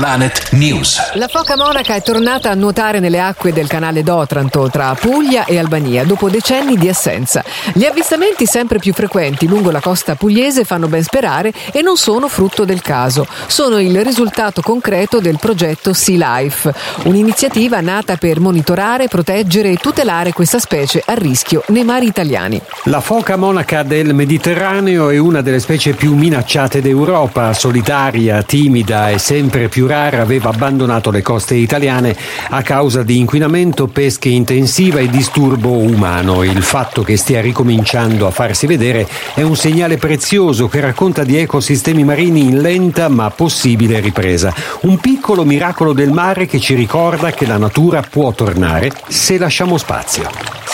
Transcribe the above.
Planet News. La foca monaca è tornata a nuotare nelle acque del canale d'Otranto tra Puglia e Albania dopo decenni di assenza. Gli avvistamenti sempre più frequenti lungo la costa pugliese fanno ben sperare e non sono frutto del caso. Sono il risultato concreto del progetto Sea Life, un'iniziativa nata per monitorare, proteggere e tutelare questa specie a rischio nei mari italiani. La foca monaca del Mediterraneo è una delle specie più minacciate d'Europa. Solitaria, timida e sempre più rara, aveva abbandonato le coste italiane a causa di inquinamento, pesche intensiva e disturbo umano. Il fatto che stia ricominciando a farsi vedere è un segnale prezioso che racconta di ecosistemi marini in lenta ma possibile ripresa. Un piccolo miracolo del mare che ci ricorda che la natura può tornare se lasciamo spazio.